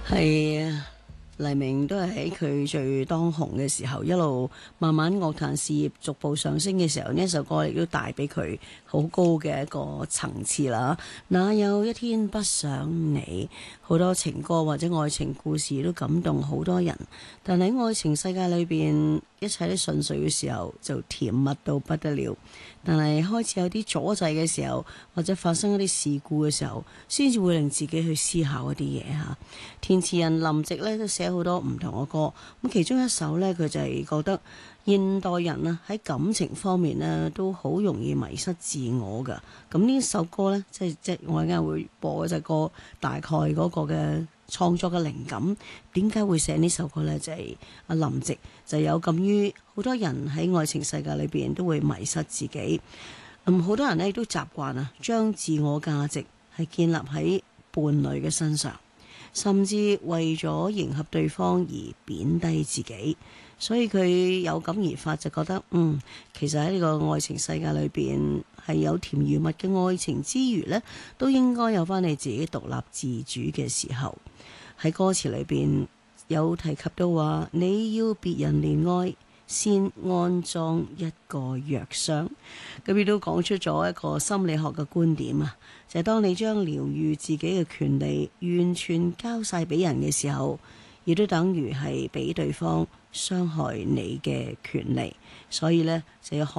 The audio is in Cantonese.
係啊，黎明都係喺佢最當紅嘅時候，一路慢慢樂壇事業逐步上升嘅時候，呢一首歌亦都帶俾佢好高嘅一個層次啦。哪有一天不想你？好多情歌或者愛情故事都感動好多人，但喺愛情世界裏邊，一切都順遂嘅時候就甜蜜到不得了。但係開始有啲阻滯嘅時候，或者發生一啲事故嘅時候，先至會令自己去思考一啲嘢嚇。填詞人林夕咧都寫好多唔同嘅歌，咁其中一首呢，佢就係覺得現代人啊喺感情方面呢都好容易迷失自我㗎。咁呢首歌呢，即係我陣間會播嗰隻歌，大概嗰個嘅創作嘅靈感，點解會寫呢首歌呢？就係阿林夕就有鑑於好多人喺愛情世界裏邊都會迷失自己，好多人呢亦都習慣啊將自我價值係建立喺伴侶嘅身上，甚至為咗迎合對方而貶低自己，所以佢有感而發就覺得，其實喺呢個愛情世界裏邊係有甜如蜜嘅愛情之餘呢，都應該有翻你自己獨立自主嘅時候。喺歌詞裏邊有提及到話，你要別人憐愛，先安裝一個藥箱。咁亦都講出咗一個心理學嘅觀點啊，就係當你將療愈自己嘅權利完全交晒俾人嘅時候，亦都等於係俾對方傷害你嘅權利。所以呢，就要學